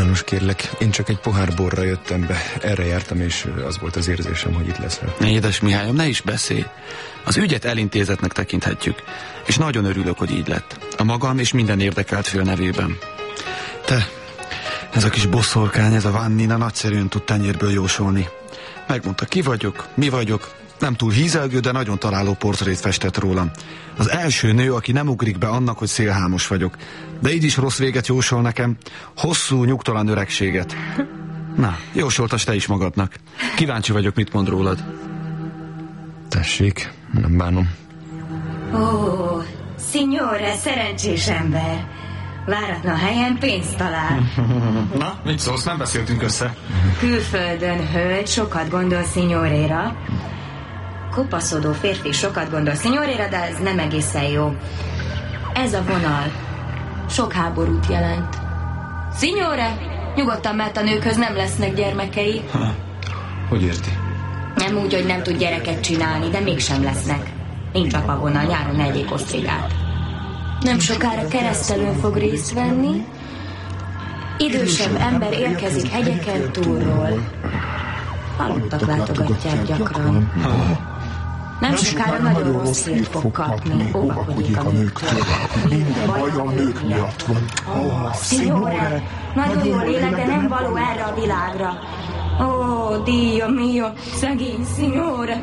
János, kérlek, én csak egy pohár borra jöttem be. Erre jártam, és az volt az érzésem, hogy itt leszel. Édes Mihályom, ne is beszélj. Az ügyet elintézetnek tekinthetjük, és nagyon örülök, hogy így lett. A magam és minden érdekelt fél nevében. Te, ez a kis boszorkány, ez a Vannina nagyszerűen tud tenyérből jósolni. Megmondta, ki vagyok, mi vagyok. Nem túl hízelgő, de nagyon találó portrét festett rólam. Az első nő, aki nem ugrik be annak, hogy szélhámos vagyok. De így is rossz véget jósol nekem. Hosszú, nyugtalan öregséget. Na, jósoltas te is magadnak. Kíváncsi vagyok, mit mond rólad. Tessék, nem bánom. Ó, signore, szerencsés ember. Váratlan helyen pénzt talál. Na, mit szólsz, nem beszéltünk össze. Külföldön hölgy sokat gondol signoréra. Kopaszodó férfi sokat gondol signoréra, de ez nem egészen jó. Ez a vonal sok háborút jelent. Signore, nyugodtan, mert a nőkhöz nem lesznek gyermekei. Hogy érti? Nem úgy, hogy nem tud gyereket csinálni, de mégsem lesznek. Nincs apavonnal, nyáron egyik osztrigát. Nem sokára keresztelőn fog részt venni. Idősebb ember érkezik hegyeken túlról. Halottak látogatják gyakran. Nem sokára nagyon rossz hírt fog kapni. Óvakodik a nőktől. Minden baj a nők miatt van. Signore, nagyon jól élek, de nem való erre a világra. Ó, Dio mio, szegény signore.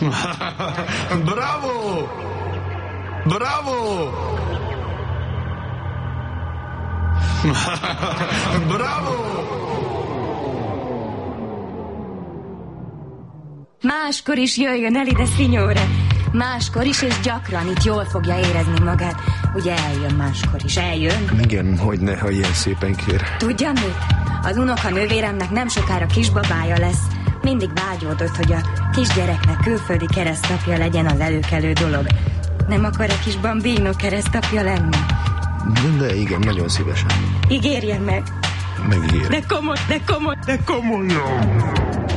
Bravo! Bravo! Bravo! Máskor is jöjjön el ide, signore. Máskor is, és gyakran itt jól fogja érezni magát. Ugye eljön máskor is, eljön? Igen, hogyne, ha ilyen szépen kér. Tudja mit? Az unoka nővéremnek nem sokára kisbabája lesz. Mindig vágyódott, hogy a kisgyereknek külföldi keresztapja legyen az előkelő dolog. Nem akar a kis bambino keresztapja lenni? De igen, nagyon szívesen. Ígérjen meg. Megígérem. De komolyan.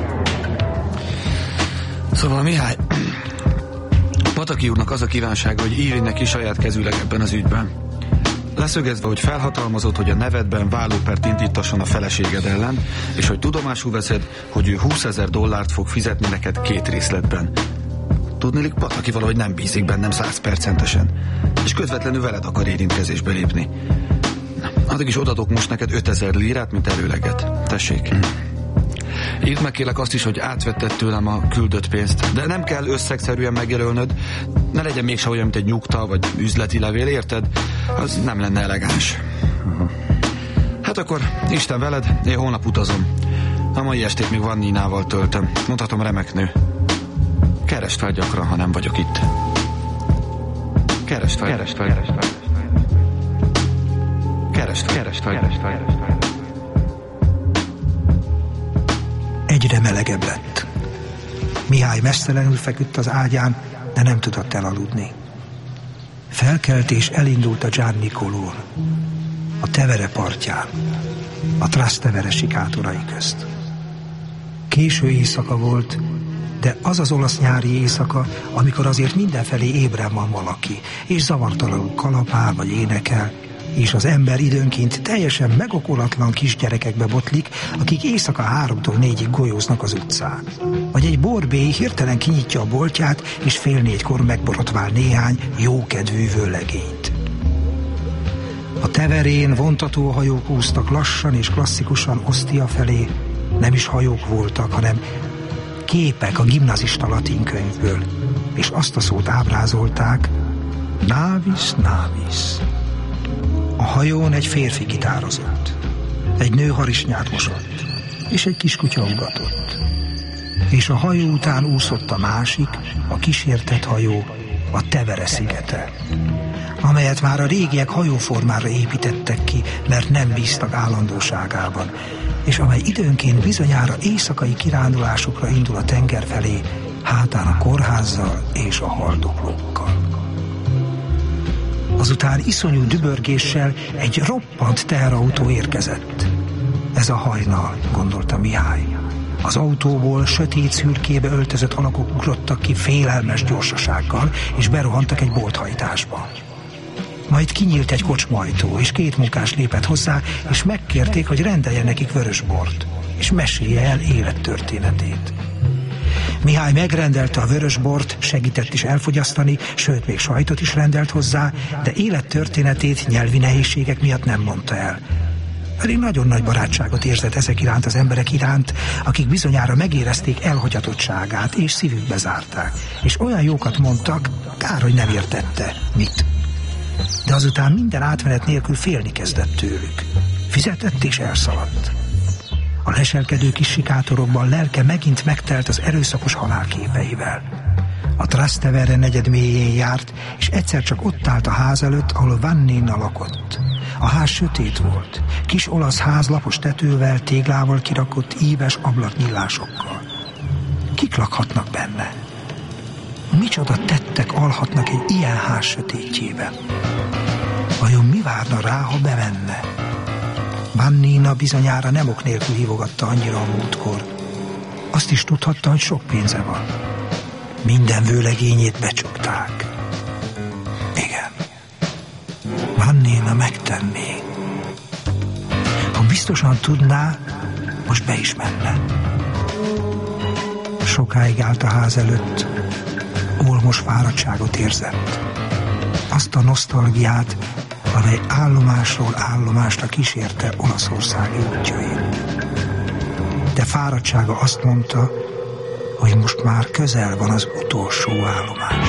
Szóval Mihály, Pataki úrnak az a kívánsága, hogy írj neki saját kezűleg ebben az ügyben. Leszögezve, hogy felhatalmazott, hogy a nevedben vállópert indítasson a feleséged ellen, és hogy tudomásul veszed, hogy ő $20,000 fog fizetni neked 2 részletben. Tudniillik, Pataki valahogy nem bízik bennem 100%-esen, és közvetlenül veled akar érintkezésbe lépni. Addig is odadok most neked 5000 lírát, mint előleget. Tessék. Írd meg kérlek azt is, hogy átvetted tőlem a küldött pénzt, de nem kell összegszerűen megjelölnöd, ne legyen mégse olyan, mint egy nyugta vagy üzleti levél, érted? Az nem lenne elegáns. Hát akkor Isten veled, én holnap utazom. A mai estét még Vanninával töltöm. Mondhatom, remek nő. Keresd fel gyakran, ha nem vagyok itt. Keresd fel. Egyre melegebb lett. Mihály mesztelenül feküdt az ágyán, de nem tudott elaludni. Felkelt és elindult a Giannicolón, a Tevere partján, a Trastevere sikátorai közt. Késő éjszaka volt, de az az olasz nyári éjszaka, amikor azért mindenfelé ébren van valaki, és zavartalanul kalapál vagy énekel, és az ember időnként teljesen megokolatlan kisgyerekekbe botlik, akik éjszaka 3-tól 4-ig golyóznak az utcán. Vagy egy borbély hirtelen kinyitja a boltját, és 3:30 megborotvál néhány jókedvű vőlegényt. A Teverén vontatóhajók úsztak lassan és klasszikusan Ostia felé. Nem is hajók voltak, hanem képek a gimnazista latinkönyvből, és azt a szót ábrázolták: navis, navis. A hajón egy férfi gitározott, egy nő harisnyát mosott, és egy kiskutya ugatott. És a hajó után úszott a másik, a kísértett hajó, a Tevere szigete, amelyet már a régiek hajóformára építettek ki, mert nem bíztak állandóságában, és amely időnként bizonyára éjszakai kirándulásokra indul a tenger felé, hátán a kórházzal és a haldoklókkal. Azután iszonyú dübörgéssel egy roppant teherautó érkezett. Ez a hajnal, gondolta Mihály. Az autóból sötét szürkébe öltözött alakok ugrottak ki félelmes gyorsasággal, és berohantak egy bolthajtásba. Majd kinyílt egy kocsmajtó, és 2 munkás lépett hozzá, és megkérték, hogy rendelje nekik vörösbort, és mesélje el élettörténetét. Mihály megrendelte a vörösbort, segített is elfogyasztani, sőt, még sajtot is rendelt hozzá, de élettörténetét nyelvi nehézségek miatt nem mondta el. Pedig nagyon nagy barátságot érzett ezek iránt az emberek iránt, akik bizonyára megérezték elhagyatottságát, és szívükbe zárták. És olyan jókat mondtak, kár, hogy nem értette, mit. De azután minden átmenet nélkül félni kezdett tőlük. Fizetett és elszaladt. A leselkedő kis sikátorokban lelke megint megtelt az erőszakos halálképeivel. A Trastevere negyed mélyén járt, és egyszer csak ott állt a ház előtt, ahol Vannéna lakott. A ház sötét volt, kis olasz ház lapos tetővel, téglával kirakott íves ablaknyílásokkal. Kik lakhatnak benne? Micsoda tettek alhatnak egy ilyen ház sötétjében? Vajon mi várna rá, ha bemenne? Vannéna bizonyára nem ok nélkül hívogatta annyira a múltkor. Azt is tudhatta, hogy sok pénze van. Minden vőlegényét becsukták. Igen. Vannéna megtenné. Ha biztosan tudná, most be is menne. Sokáig állt a ház előtt. Olmos fáradtságot érzett. Azt a nosztalgiát, amely állomásról állomásra kísérte olaszországi útjain. De fáradtsága azt mondta, hogy most már közel van az utolsó állomás.